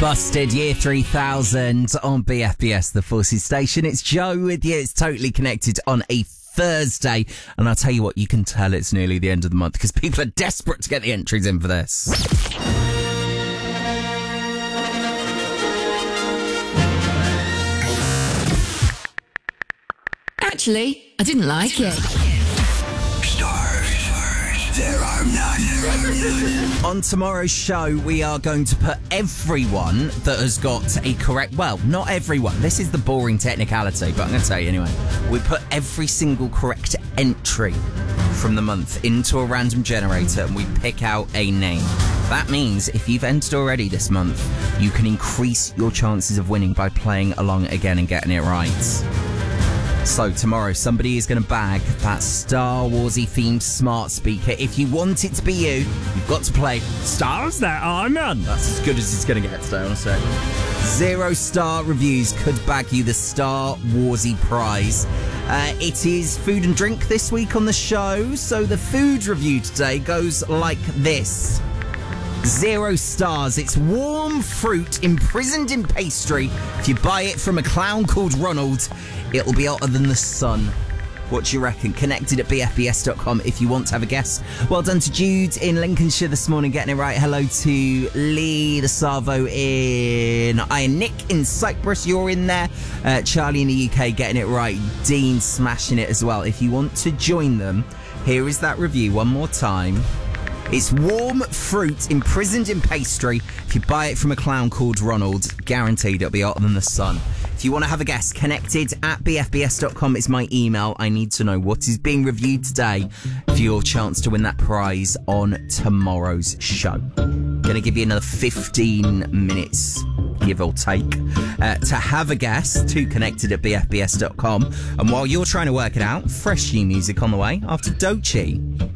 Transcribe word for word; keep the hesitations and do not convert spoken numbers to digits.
Busted Year three thousand on B F B S, the Forces station. It's Joe with you. It's Totally Connected on a Thursday. And I'll tell you what, you can tell it's nearly the end of the month because people are desperate to get the entries in for this. Actually, I didn't like it. Stars, there are none. On tomorrow's show, we are going to put everyone that has got a correct... Well, not everyone. This is the boring technicality, but I'm going to tell you anyway. We put every single correct entry from the month into a random generator and we pick out a name. That means if you've entered already this month, you can increase your chances of winning by playing along again and getting it right. So tomorrow, somebody is going to bag that Star Warsy themed smart speaker. If you want it to be you, you've got to play Stars There Are None. That's as good as it's going to get today, honestly. Zero star reviews could bag you the Star Warsy prize. Uh, it is food and drink this week on the show, so the food review today goes like this. Zero stars. It's warm fruit imprisoned in pastry. If you buy it from a clown called Ronald, it'll be hotter than the sun. What do you reckon? Connected at b f b s dot com if you want to have a guess. Well done to Jude in Lincolnshire this morning getting it right. Hello to Lee the Savo in Iron Nick in Cyprus. You're in there. Uh, Charlie in the U K getting it right. Dean smashing it as well. If you want to join them, here is that review one more time. It's warm fruit imprisoned in pastry. If you buy it from a clown called Ronald, guaranteed it'll be hotter than the sun. If you want to have a guess, connected at b f b s dot com is my email. I need to know what is being reviewed today for your chance to win that prize on tomorrow's show. Going to give you another fifteen minutes, give or take, uh, to have a guess to connected at b f b s dot com. And while you're trying to work it out, fresh new music on the way after Doechii.